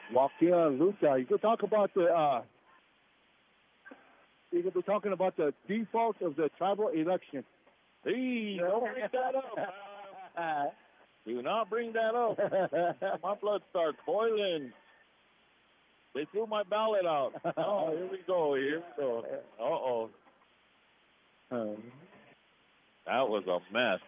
Joaquin Luta. You could talk about the. You could be talking about the default of the tribal election. Hey, don't bring that up. Do not bring that up. My blood starts boiling. They threw my ballot out. Oh, here we go. Uh-oh. That was a mess.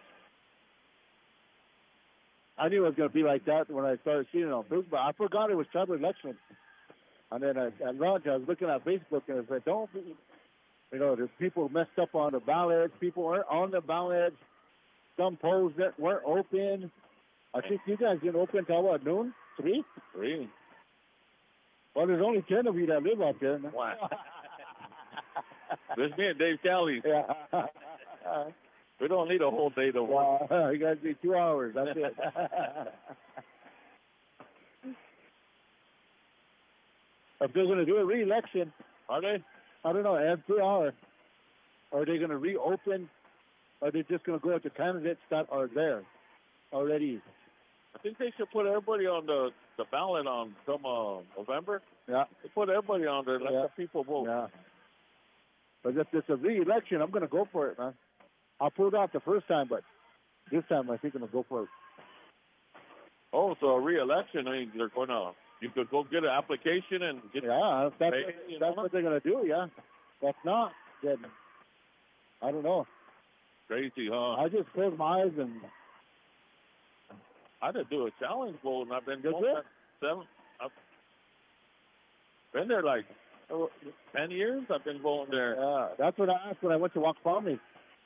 I knew it was going to be like that when I started seeing it on Facebook. I forgot it was tribal election. And then at lunch, I was looking at Facebook and I said, don't be, there's people messed up on the ballots. People weren't on the ballots. Some polls that weren't open. I think you guys didn't open until what, noon? 3? 3. Well, there's only 10 of you that live out there. Wow. There's me and Dave Kelly. Yeah. We don't need a whole day to work. You guys need 2 hours. That's it. If they're going to do a re-election, are they? I don't know. Add 2 hours. Are they going to reopen? Or are they just going to go with the candidates that are there already? I think they should put everybody on the ballot on some November. Yeah. They put everybody on there. Let the people vote. Yeah. But if it's a re-election, I'm going to go for it, man. I pulled out the first time, but this time I think I'm going to go for it. Oh, so a re-election, I mean, they're going to, you could go get an application and get. Yeah, that's what they're going to do, yeah. If not, then I don't know. Crazy, huh? I just close my eyes and. I had to do a challenge vote, and I've been going I've been there like 10 years. I've been voting there. Yeah, that's what I asked when I went to Walk Farming.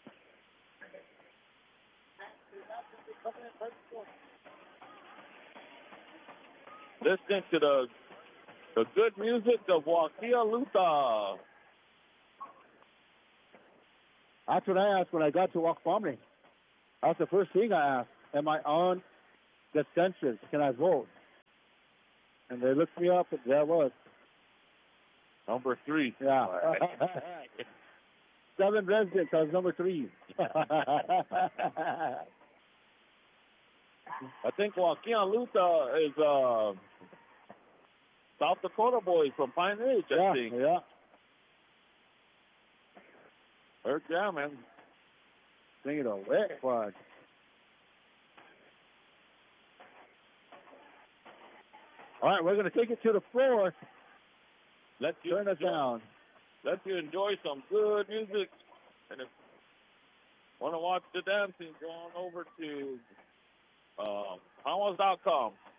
Listening to the good music of Joaquin Luta. That's what I asked when I got to Walk Farming. That's the first thing I asked. Am I on the census? Can I vote? And they looked me up, and there I was. Number 3. Yeah. 7 residents. I was number 3. I think Joaquin Luta is South Dakota boy from Pine Ridge, I think. Yeah. They're jamming. Singing a wet one. All right, we're going to take it to the floor. Let's turn it down. Let you enjoy some good music. And if you want to watch the dancing, go on over to Hawas.com.